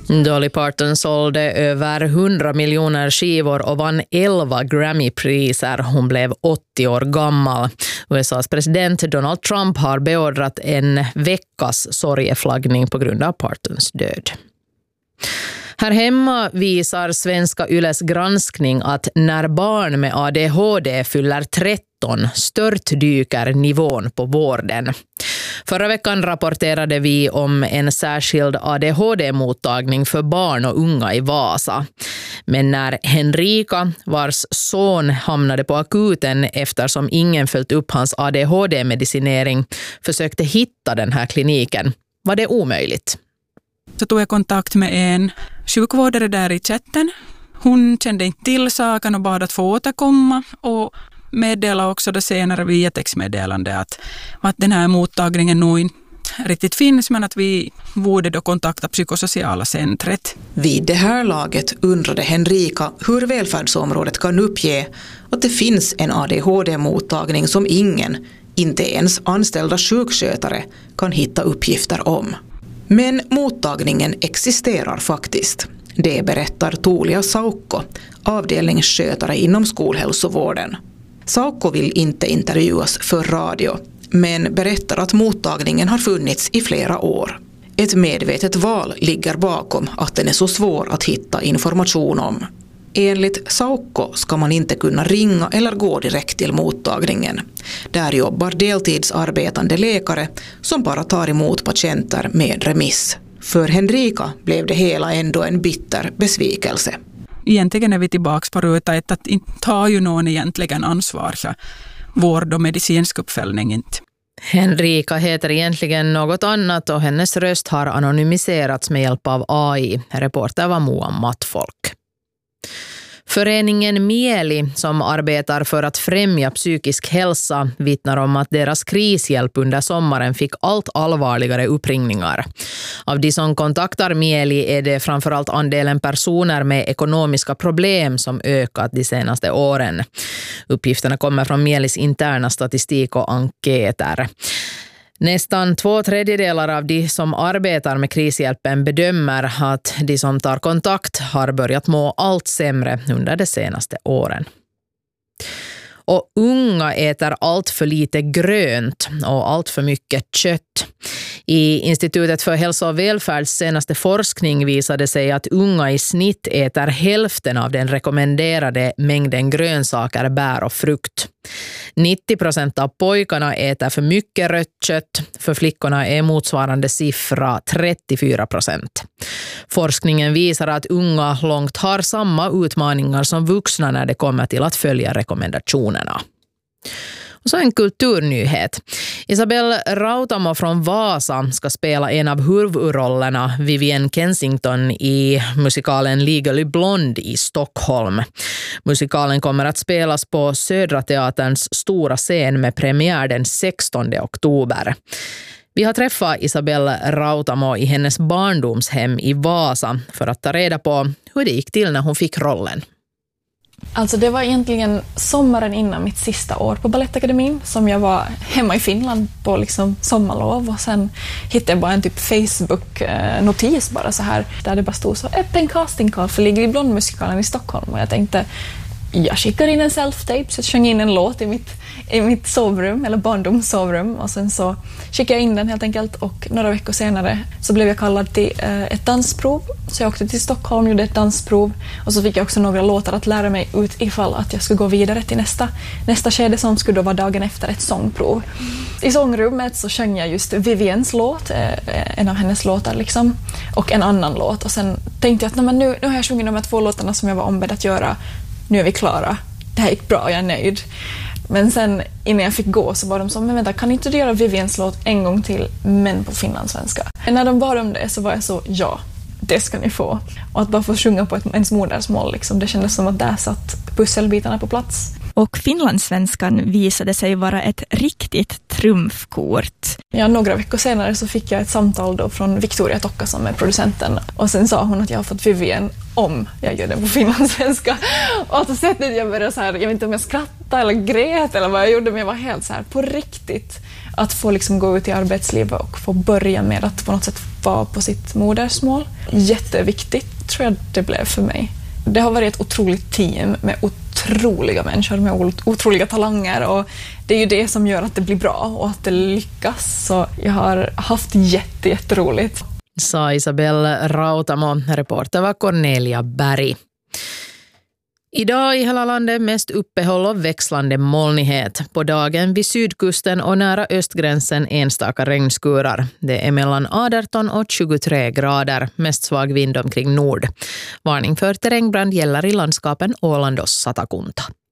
Dolly Parton sålde över 100 miljoner skivor och vann 11 Grammy-priser. Hon blev 80 år gammal. USAs president Donald Trump har beordrat en veckas sorgeflaggning på grund av Partons död. Här hemma visar svenska Yles granskning att när barn med ADHD fyller 13 störtdyker nivån på vården. Förra veckan rapporterade vi om en särskild ADHD-mottagning för barn och unga i Vasa. Men när Henrika, vars son hamnade på akuten eftersom ingen följt upp hans ADHD-medicinering, försökte hitta den här kliniken, var det omöjligt. Så tog jag kontakt med en sjukvårdare där i chatten. Hon kände inte till saken och bad att få återkomma och meddelade också det senare via textmeddelande att den här mottagningen nog inte riktigt finns, men att vi borde då kontakta psykosociala centret. Vid det här laget undrade Henrika hur välfärdsområdet kan uppge att det finns en ADHD-mottagning som ingen, inte ens anställda sjukskötare, kan hitta uppgifter om. Men mottagningen existerar faktiskt. Det berättar Tuulia Saukko, avdelningsskötare inom skolhälsovården. Saukko vill inte intervjuas för radio, men berättar att mottagningen har funnits i flera år. Ett medvetet val ligger bakom att den är så svår att hitta information om. Enligt Saukko ska man inte kunna ringa eller gå direkt till mottagningen. Där jobbar deltidsarbetande läkare som bara tar emot patienter med remiss. För Henrika blev det hela ändå en bitter besvikelse. Egentligen är vi tillbaka på ruta ett att inte tar ju någon egentligen ansvar för vård och medicinsk uppföljning inte. Henrika heter egentligen något annat och hennes röst har anonymiserats med hjälp av AI. Reporter var Moa Mattfolk. Föreningen Mieli, som arbetar för att främja psykisk hälsa, vittnar om att deras krishjälp under sommaren fick allt allvarligare uppringningar. Av de som kontaktar Mieli är det framförallt andelen personer med ekonomiska problem som ökat de senaste åren. Uppgifterna kommer från Mielis interna statistik och enkäter. Nästan 2/3 av de som arbetar med krishjälpen bedömer att de som tar kontakt har börjat må allt sämre under de senaste åren. Och unga äter allt för lite grönt och allt för mycket kött. I Institutet för hälsa och välfärds senaste forskning visade sig att unga i snitt äter hälften av den rekommenderade mängden grönsaker, bär och frukt. 90% av pojkarna äter för mycket rött kött. För flickorna är motsvarande siffra 34%. Forskningen visar att unga långt har samma utmaningar som vuxna när det kommer till att följa rekommendationerna. Och så en kulturnyhet. Isabelle Rautamo från Vasa ska spela en av huvudrollerna, Vivienne Kensington, i musikalen Legally Blonde i Stockholm. Musikalen kommer att spelas på Södra Teaterns stora scen med premiär den 16 oktober. Vi har träffat Isabelle Rautamo i hennes barndomshem i Vasa för att ta reda på hur det gick till när hon fick rollen. Alltså det var egentligen sommaren innan mitt sista år på Balettakademin som jag var hemma i Finland på liksom sommarlov, och sen hittade jag bara en typ Facebook-notis bara så här där det bara stod så öppen castingcall för Legally Blonde-musikalen i Stockholm, och jag tänkte jag skickar in en self-tape, så jag sjöng in en låt i mitt sovrum, eller barndomssovrum, och sen så skickade jag in den helt enkelt, och några veckor senare så blev jag kallad till ett dansprov, så jag åkte till Stockholm, gjorde ett dansprov, och så fick jag också några låtar att lära mig ut ifall att jag skulle gå vidare till nästa skede som skulle då vara dagen efter ett sångprov. I sångrummet så sjöng jag just Viviennes låt, en av hennes låtar liksom, och en annan låt, och sen tänkte jag att nu har jag sjungit de här 2 låtarna som jag var ombedd att göra. Nu är vi klara. Det här gick bra, jag är nöjd. Men sen innan jag fick gå så var de så, men vänta, kan inte du göra Viviennes låt en gång till, men på finlandssvenska? När de bad om det så var jag så, ja, det ska ni få. Och att bara få sjunga på ens modersmål, liksom, det kändes som att där satt pusselbitarna på plats. Och finlandssvenskan visade sig vara ett riktigt trumfkort. Ja, några veckor senare så fick jag ett samtal då från Victoria Tokka som är producenten. Och sen sa hon att jag har fått Vivien om jag gör det på finlandssvenska. Och så sättet jag började så här, jag vet inte om jag skrattade eller grät eller vad jag gjorde, men jag var helt så här på riktigt. Att få liksom gå ut i arbetslivet och få börja med att på något sätt vara på sitt modersmål. Jätteviktigt tror jag det blev för mig. Det har varit ett otroligt team med otroliga människor med otroliga talanger och det är ju det som gör att det blir bra och att det lyckas. Så jag har haft jätteroligt. Sa Isabelle Rautamo, reporter var Cornelia Berg. Idag i hela landet mest uppehåll och växlande molnighet. På dagen vid sydkusten och nära östgränsen enstaka regnskurar. Det är mellan 18 och 23 grader, mest svag vind omkring nord. Varning för terrängbrand gäller i landskapen Åland och Satakunta.